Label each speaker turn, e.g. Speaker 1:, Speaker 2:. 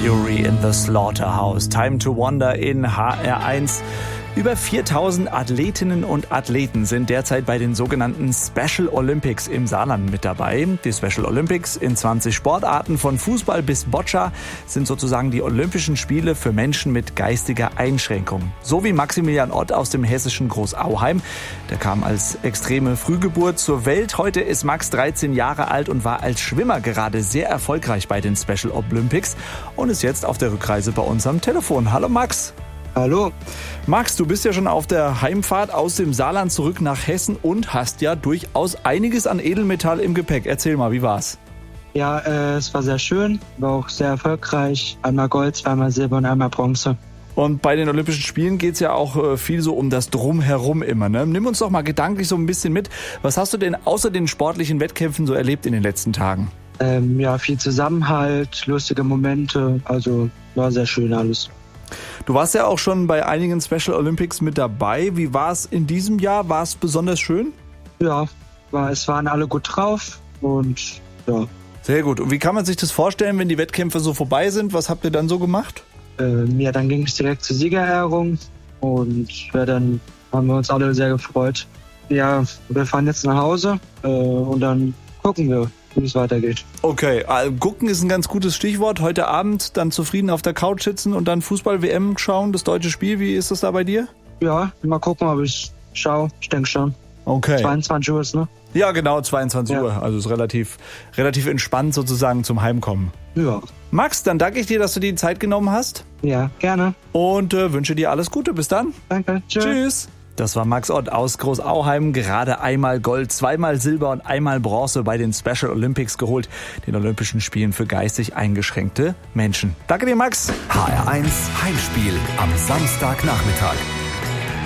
Speaker 1: Fury in the Slaughterhouse. Time to Wonder in HR1. Über 4000 Athletinnen und Athleten sind derzeit bei den sogenannten Special Olympics im Saarland mit dabei. Die Special Olympics in 20 Sportarten von Fußball bis Boccia sind sozusagen die Olympischen Spiele für Menschen mit geistiger Einschränkung. So wie Maximilian Ott aus dem hessischen Großauheim. Der kam als extreme Frühgeburt zur Welt. Heute ist Max 13 Jahre alt und war als Schwimmer gerade sehr erfolgreich bei den Special Olympics und ist jetzt auf der Rückreise bei uns am Telefon. Hallo Max.
Speaker 2: Hallo.
Speaker 1: Max, du bist ja schon auf der Heimfahrt aus dem Saarland zurück nach Hessen und hast ja durchaus einiges an Edelmetall im Gepäck. Erzähl mal, wie war's?
Speaker 2: Ja, es war sehr schön, war auch sehr erfolgreich. Einmal Gold, zweimal Silber und einmal Bronze.
Speaker 1: Und bei den Olympischen Spielen geht's ja auch viel so um das Drumherum immer, ne? Nimm uns doch mal gedanklich so ein bisschen mit. Was hast du denn außer den sportlichen Wettkämpfen so erlebt in den letzten Tagen?
Speaker 2: Ja, viel Zusammenhalt, lustige Momente, also war sehr schön alles.
Speaker 1: Du warst ja auch schon bei einigen Special Olympics mit dabei. Wie war es in diesem Jahr? War es besonders schön?
Speaker 2: Ja, es waren alle gut drauf und ja.
Speaker 1: Sehr gut. Und wie kann man sich das vorstellen, wenn die Wettkämpfe so vorbei sind? Was habt ihr dann so gemacht?
Speaker 2: Ja, dann ging es direkt zur Siegerehrung und dann haben wir uns alle sehr gefreut. Ja, wir fahren jetzt nach Hause und dann gucken wir, wie es weitergeht.
Speaker 1: Okay, gucken ist ein ganz gutes Stichwort. Heute Abend dann zufrieden auf der Couch sitzen und dann Fußball-WM schauen, das deutsche Spiel. Wie ist das da bei dir?
Speaker 2: Ja, mal gucken, ob ich schaue. Ich denke schon.
Speaker 1: Okay.
Speaker 2: 22 Uhr ist, ne?
Speaker 1: Ja, genau, 22
Speaker 2: Ja.
Speaker 1: Uhr. Also ist relativ entspannt sozusagen zum Heimkommen.
Speaker 2: Ja.
Speaker 1: Max, dann danke ich dir, dass du dir die Zeit genommen hast
Speaker 2: Ja, gerne.
Speaker 1: und wünsche dir alles Gute. Bis dann.
Speaker 2: Danke. Tschüss.
Speaker 1: Tschüss. Das war Max Ott aus Großauheim. Gerade einmal Gold, zweimal Silber und einmal Bronze bei den Special Olympics geholt. Den Olympischen Spielen für geistig eingeschränkte Menschen. Danke dir, Max.
Speaker 3: HR1 Heimspiel am Samstagnachmittag.